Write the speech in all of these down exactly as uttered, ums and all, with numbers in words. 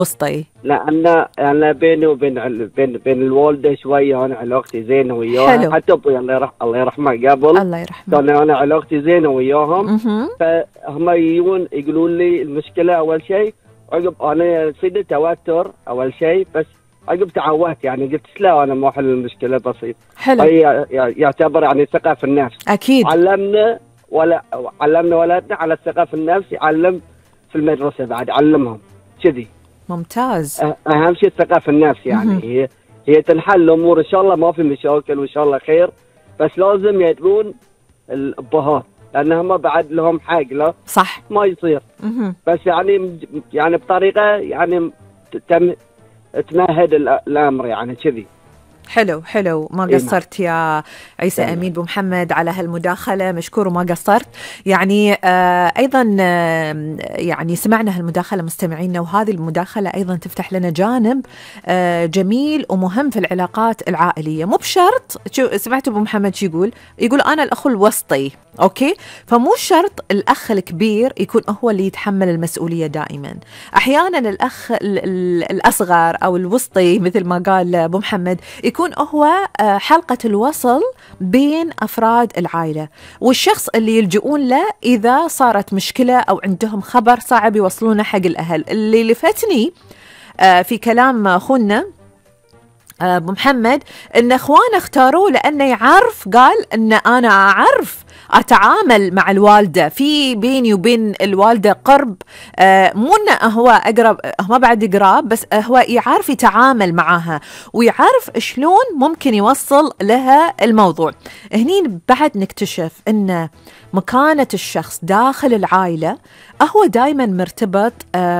وسطي؟ لأن أنا بيني وبين بين بين الوالدة شوية، أنا علاقتي زينة وياها، حتى أبوي الله يرحمه الله يرحمه قبل الله يرحمه كان أنا علاقتي زينة وياهم. مه. فهم يجون يقولون لي المشكلة أول شيء، عقب أنا صيدة توتر أول شيء، بس عقب تعودت يعني قلت لا أنا ما حل المشكلة بسيط. حلو. هي يعتبر يعني ثقة في النفس. أكيد. علمنا ولا علمنا ولادنا على الثقة في النفس، يعلم في المدرسة بعد علمهم كذي. ممتاز. اهم شيء الثقه في النفس يعني. مم. هي هي تنحل الامور ان شاء الله، ما في مشاكل وان شاء الله خير، بس لازم يدرون الابهات لانهم بعد لهم حق. لا صح ما يصير. مه. بس يعني يعني بطريقه يعني تم تمهد الامر يعني كذي. حلو حلو، ما قصرت يا عيسى أمين بو محمد على هالمداخلة، مشكور وما قصرت. يعني آه أيضا آه يعني سمعنا هالمداخلة مستمعينا، وهذه المداخلة أيضا تفتح لنا جانب آه جميل ومهم في العلاقات العائلية. مو بشرط، سمعتوا أبو محمد شو يقول؟ يقول أنا الأخ الوسطي، أوكي؟ فمو شرط الأخ الكبير يكون هو اللي يتحمل المسؤولية دائما. أحيانا الأخ الأصغر أو الوسطي مثل ما قال أبو محمد يكون هو حلقة الوصل بين أفراد العائلة، والشخص اللي يلجؤون له إذا صارت مشكلة أو عندهم خبر صعب يوصلونه حق الأهل. اللي لفتني في كلام أخونا أبو محمد إن أخوانه اختاروه لأنه يعرف، قال إن أنا أعرف أتعامل مع الوالدة، في بيني وبين الوالدة قرب، آه مو إنه هو أقرب، هو بعد قراب، بس هو يعرف يتعامل معها ويعرف شلون ممكن يوصل لها الموضوع. هني بعد نكتشف إن مكانة الشخص داخل العائلة هو دايما مرتبط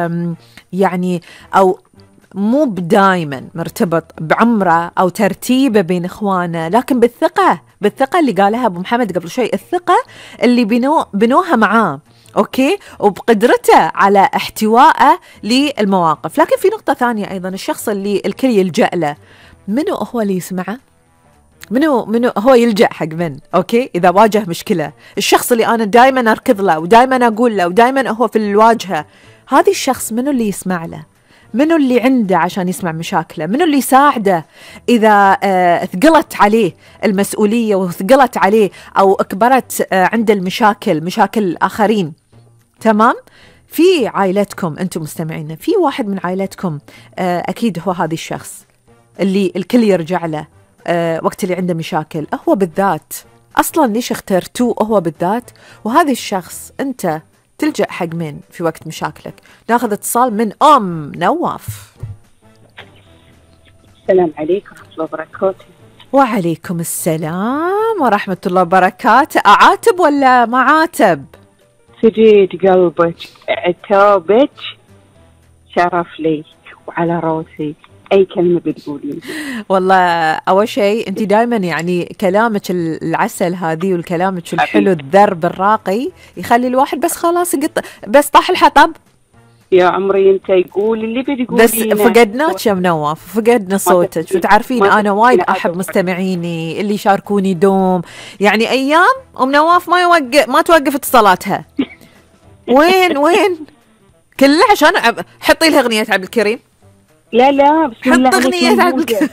يعني أو مو بدايما مرتبط بعمره أو ترتيبه بين إخوانه، لكن بالثقة، بالثقة اللي قالها أبو محمد قبل شوي، الثقة اللي بنو بنوها معاه، أوكي، وبقدرته على احتوائه للمواقف. لكن في نقطة ثانية أيضا، الشخص اللي الكل يلجأ له، منو هو اللي يسمعه؟ منو منو هو يلجأ حق من؟ أوكي، إذا واجه مشكلة، الشخص اللي أنا دائما أركض له ودائما أقول له ودائما هو في الواجهة، هذا الشخص منو اللي يسمع له؟ منو اللي عنده عشان يسمع مشاكله؟ منو اللي يساعده إذا آه ثقلت عليه المسؤولية وثقلت عليه أو أكبرت آه عند المشاكل، مشاكل آخرين؟ تمام؟ في عائلتكم أنتم مستمعين، في واحد من عائلتكم آه أكيد هو هذا الشخص اللي الكل يرجع له آه وقت اللي عنده مشاكل. هو بالذات أصلاً ليش اخترتوه هو بالذات؟ وهذا الشخص أنت تلجأ حق من في وقت مشاكلك؟ ناخذ اتصال من أم نواف. السلام عليكم ورحمة الله وبركاته. وعليكم السلام ورحمة الله وبركاته. أعاتب ولا ما عاتب؟ سجيد قلبك، عتابك شرف لي وعلى راسي أي كلمة بتقولي. والله أول شيء أنت دائما يعني كلامك العسل هذه والكلامك الحلو الذرب الراقي يخلي الواحد بس خلاص يقط، بس طاح الحطب يا عمري. أنت يقول اللي بتقولي، بس فقدناك يا منواف، فقدنا صوتك. وتعرفين أنا وايد أحب مستمعيني اللي يشاركوني دوم، يعني أيام أم نواف ما يوقف ما توقف اتصالاتها. وين وين كله عشان حطي لها أغنية عبد الكريم. لا لا بسم الله حط أغنية عبد الكريم.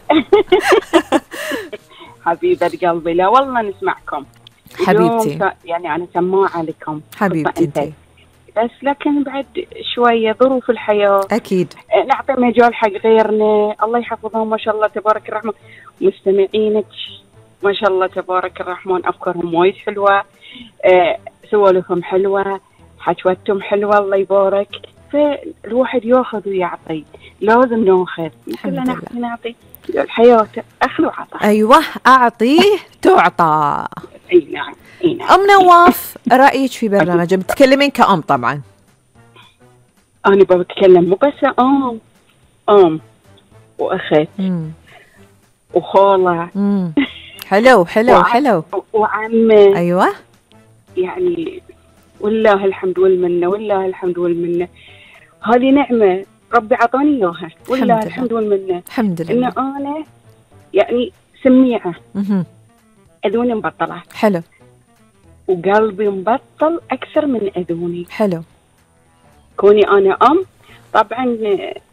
حبيبة قلبي، لا والله نسمعكم حبيبتي، يعني أنا سماعة لكم حبيبتي انتي. بس لكن بعد شوية ظروف الحياة أكيد نعطي مجال حق غيرنا. الله يحفظهم ما شاء الله تبارك الرحمن، مستمعينك ما شاء الله تبارك الرحمن، أفكارهم وايد حلوة، أه سوالفهم حلوة، حكوتهم حلوة، الله يبارك. فالواحد ياخذ ويعطي، لازم ناخذ، كلنا نعطي نعطي، الحياة أخذ وعطى. أيوة أعطيه تعطى. أي نعم أي نعم. أم نواف، رأيك في برنامج بتكلمين كأم طبعا؟ أنا بتكلم مو بس أم، أم وأخت مم. وخالة. مم. حلو حلو وعم حلو. وعمة. أيوة يعني والله الحمد والمنة، والله الحمد والمنة، هذه نعمة ربي عطاني إياها، والله الحمد والمنة. الحمد لله. إن أنا يعني سميعة، مه. أذوني مبطلة، حلو، وقلبي مبطل أكثر من أذوني. حلو. كوني أنا أم طبعا